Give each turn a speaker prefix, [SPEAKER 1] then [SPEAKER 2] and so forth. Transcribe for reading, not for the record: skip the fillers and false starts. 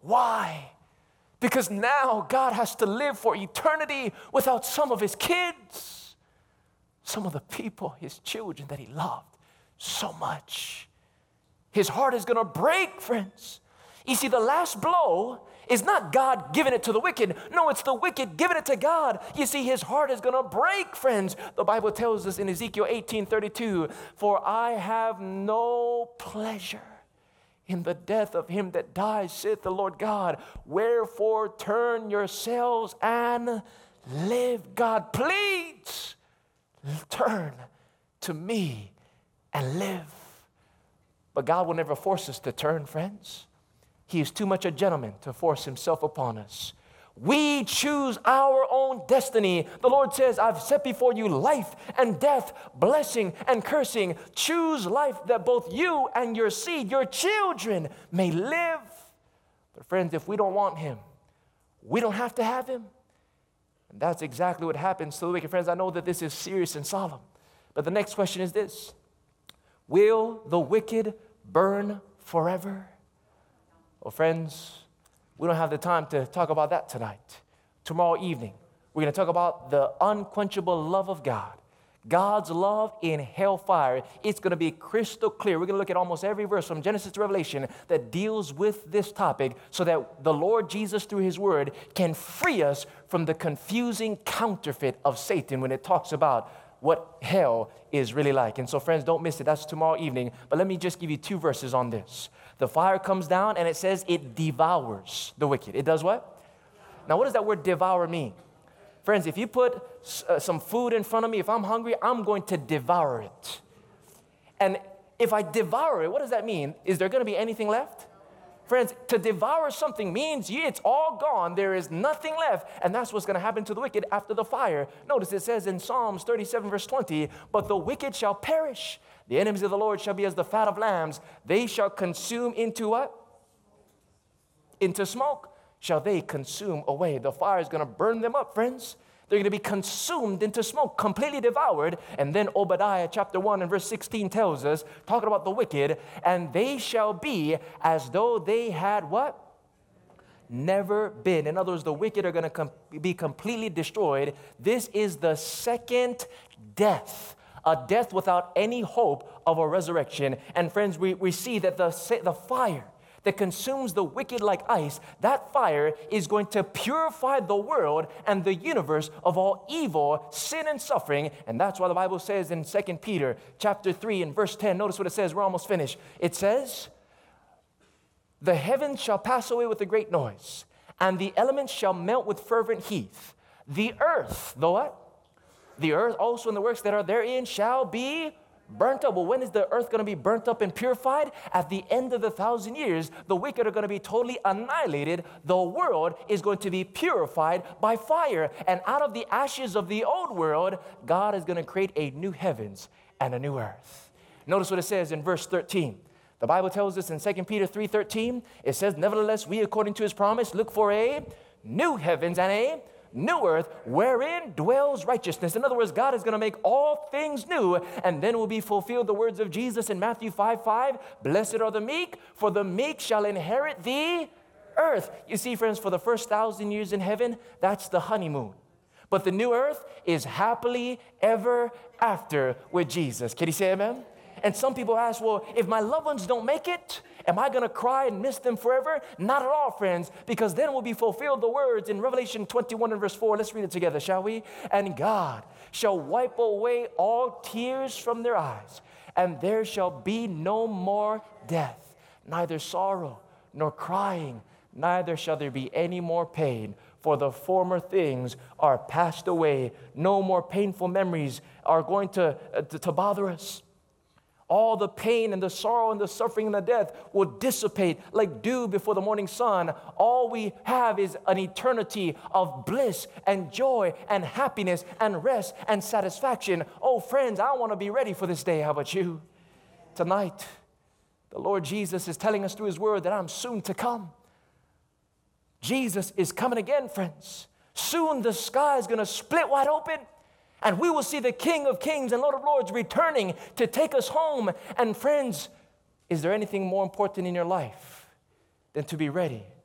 [SPEAKER 1] Why? Because now God has to live for eternity without some of his kids, some of the people, his children that he loved so much. His heart is going to break, friends. You see, the last blow is not God giving it to the wicked. No, it's the wicked giving it to God. You see, his heart is going to break, friends. The Bible tells us in Ezekiel 18:32, for I have no pleasure in the death of him that dies, saith the Lord God. Wherefore turn yourselves and live. God pleads, turn to me and live. But God will never force us to turn, friends. He is too much a gentleman to force himself upon us. We choose our own destiny. The Lord says, I've set before you life and death, blessing and cursing. Choose life that both you and your seed, your children, may live. But friends, if we don't want him, we don't have to have him. And that's exactly what happens to the wicked. Friends, I know that this is serious and solemn. But the next question is this. Will the wicked burn forever? Well, friends, we don't have the time to talk about that tonight. Tomorrow evening, we're going to talk about the unquenchable love of God. God's love in hellfire. It's going to be crystal clear. We're going to look at almost every verse from Genesis to Revelation that deals with this topic so that the Lord Jesus, through his word, can free us from the confusing counterfeit of Satan when it talks about what hell is really like. And so, friends, don't miss it. That's tomorrow evening. But let me just give you 2 verses on this. The fire comes down and it says it devours the wicked. It does what? Now, what does that word devour mean? Friends, if you put some food in front of me, if I'm hungry, I'm going to devour it. And if I devour it, what does that mean? Is there going to be anything left? Friends, to devour something means it's all gone. There is nothing left. And that's what's going to happen to the wicked after the fire. Notice it says in Psalms 37, verse 20, but the wicked shall perish. The enemies of the Lord shall be as the fat of lambs. They shall consume into what? Into smoke shall they consume away. The fire is going to burn them up, friends. They're going to be consumed into smoke, completely devoured. And then Obadiah chapter 1 and verse 16 tells us, talking about the wicked, and they shall be as though they had what? Never been. In other words, the wicked are going to be completely destroyed. This is the second death, a death without any hope of a resurrection. And friends, we see that the fire that consumes the wicked like ice, that fire is going to purify the world and the universe of all evil, sin, and suffering. And that's why the Bible says in 2 Peter chapter 3 and verse 10, notice what it says, we're almost finished. It says, the heavens shall pass away with a great noise, and the elements shall melt with fervent heat. The earth, the what? The earth also and the works that are therein shall be burnt up. Well, when is the earth going to be burnt up and purified? At the end of the 1,000 years, the wicked are going to be totally annihilated. The world is going to be purified by fire. And out of the ashes of the old world, God is going to create a new heavens and a new earth. Notice what it says in verse 13. The Bible tells us in 2 Peter 3:13, it says, nevertheless, we according to his promise look for a new heavens and a new earth wherein dwells righteousness. In other words, God is going to make all things new, and then will be fulfilled the words of Jesus in Matthew 5:5. Blessed are the meek, for the meek shall inherit the earth. You see, friends, for the first 1,000 years in heaven, that's the honeymoon. But the new earth is happily ever after with Jesus. Can you say amen? And some people ask, well, if my loved ones don't make it, am I going to cry and miss them forever? Not at all, friends, because then will be fulfilled the words in Revelation 21 and verse 4. Let's read it together, shall we? And God shall wipe away all tears from their eyes, and there shall be no more death, neither sorrow nor crying, neither shall there be any more pain, for the former things are passed away. No more painful memories are going to bother us. All the pain and the sorrow and the suffering and the death will dissipate like dew before the morning sun. All we have is an eternity of bliss and joy and happiness and rest and satisfaction. Oh, friends, I want to be ready for this day. How about you? Tonight, the Lord Jesus is telling us through his word that I'm soon to come. Jesus is coming again, friends. Soon the sky is going to split wide open. And we will see the King of Kings and Lord of Lords returning to take us home. And friends, is there anything more important in your life than to be ready